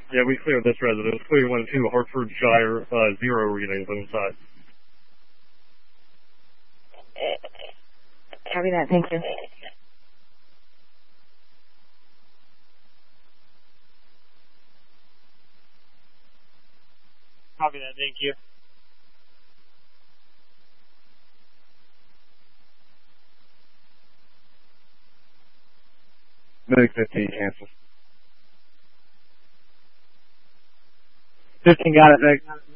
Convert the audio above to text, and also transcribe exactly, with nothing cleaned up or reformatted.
Yeah, we cleared this residence. Clear one two Hartfordshire, uh, zero readings inside. Copy that, thank you. Copy that, thank you. Medic fifteen, cancel. fifteen got it, Nick.